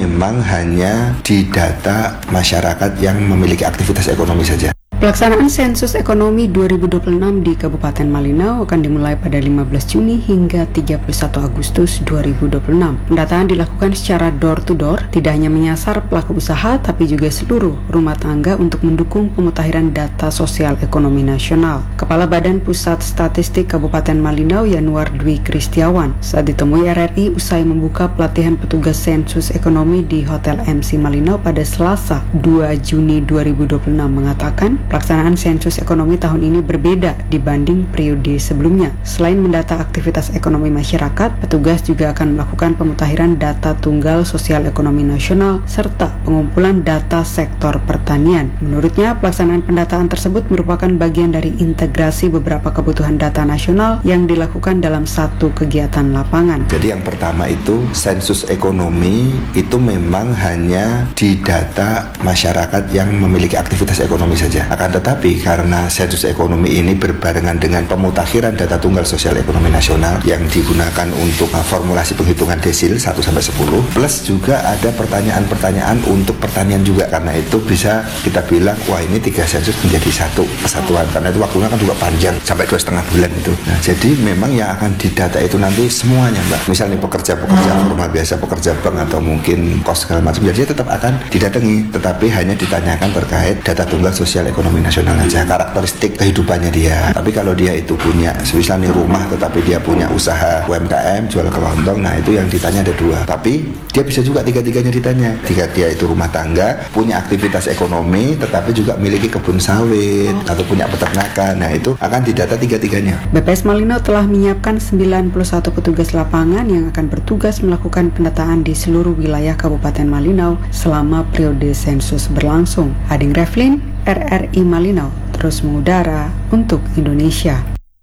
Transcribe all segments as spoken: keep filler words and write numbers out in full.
memang hanya di data masyarakat yang memiliki aktivitas ekonomi saja. Pelaksanaan sensus ekonomi dua ribu dua puluh enam di Kabupaten Malinau akan dimulai pada lima belas Juni hingga tiga puluh satu Agustus dua ribu dua puluh enam. Pendataan dilakukan secara door to door, tidak hanya menyasar pelaku usaha tapi juga seluruh rumah tangga untuk mendukung pemutahiran data sosial ekonomi nasional. Kepala Badan Pusat Statistik Kabupaten Malinau Yanuar Dwi Kristiawan saat ditemui R R I usai membuka pelatihan petugas sensus ekonomi di Hotel M C Malinau pada Selasa dua Juni dua ribu dua puluh enam mengatakan pelaksanaan sensus ekonomi tahun ini berbeda dibanding periode sebelumnya. Selain mendata aktivitas ekonomi masyarakat, petugas juga akan melakukan pemutahiran data tunggal sosial ekonomi nasional serta pengumpulan data sektor pertanian. Menurutnya, pelaksanaan pendataan tersebut merupakan bagian dari integrasi beberapa kebutuhan data nasional yang dilakukan dalam satu kegiatan lapangan. Jadi yang pertama itu sensus ekonomi itu memang hanya di data masyarakat yang memiliki aktivitas ekonomi saja. Akan tetapi karena sensus ekonomi ini berbarengan dengan pemutakhiran data tunggal sosial ekonomi nasional yang digunakan untuk formulasi penghitungan desil satu sampai sepuluh, plus juga ada pertanyaan-pertanyaan untuk pertanian juga. Karena itu bisa kita bilang, wah ini tiga sensus menjadi satu kesatuan. Karena itu waktunya kan juga panjang, sampai dua setengah bulan itu. Nah, jadi memang yang akan didata itu nanti semuanya, Mbak. Misalnya pekerja-pekerja rumah biasa, pekerja bank atau mungkin kos segala macam, jadi tetap akan didatangi, tetapi hanya ditanyakan terkait data tunggal sosial ekonomi nasional aja, karakteristik kehidupannya dia. Tapi kalau dia itu punya misalnya rumah tetapi dia punya usaha U M K M jual kelontong, nah itu yang ditanya ada dua. Tapi dia bisa juga tiga-tiganya ditanya. Jika dia itu rumah tangga, punya aktivitas ekonomi tetapi juga memiliki kebun sawit atau punya peternakan, nah itu akan didata tiga-tiganya. B P S Malinau telah menyiapkan sembilan puluh satu petugas lapangan yang akan bertugas melakukan pendataan di seluruh wilayah Kabupaten Malinau selama periode sensus berlangsung. Ading Revlin, R R I Malinau, terus mengudara untuk Indonesia.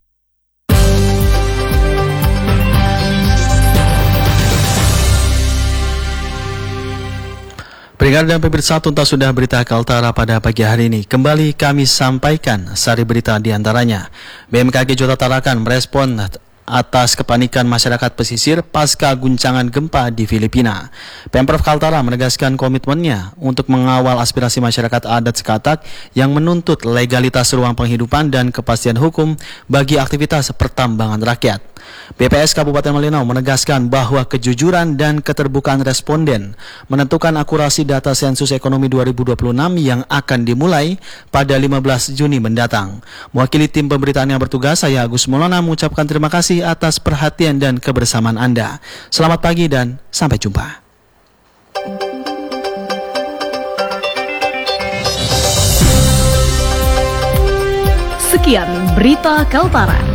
Pendengar dan pemirsa, tuntas sudah berita Kaltara pada pagi hari ini. Kembali kami sampaikan sari berita di antaranya. B M K G Jota Tarakan merespon atas kepanikan masyarakat pesisir pasca guncangan gempa di Filipina. Pemprov Kaltara menegaskan komitmennya untuk mengawal aspirasi masyarakat adat Sekatak yang menuntut legalitas ruang penghidupan dan kepastian hukum bagi aktivitas pertambangan rakyat. B P S Kabupaten Malinau menegaskan bahwa kejujuran dan keterbukaan responden menentukan akurasi data sensus ekonomi dua ribu dua puluh enam yang akan dimulai pada lima belas Juni mendatang. Mewakili tim pemberitaan yang bertugas, saya Agus Maulana mengucapkan terima kasih atas perhatian dan kebersamaan Anda. Selamat pagi dan sampai jumpa. Sekian berita Kaltara.